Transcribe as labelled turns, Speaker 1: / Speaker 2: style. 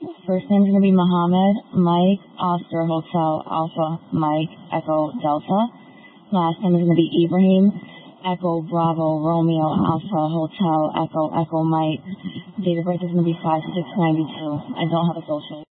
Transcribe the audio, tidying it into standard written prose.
Speaker 1: First name's going to be Mohammed, Mike, Oscar, Hotel, Alpha, Mike, Echo, Delta. Last name is going to be Ibrahim, Echo, Bravo, Romeo, Alpha, Hotel, Echo, Echo, Mike. Date of birth is going to be 5/6/92. I don't have a social.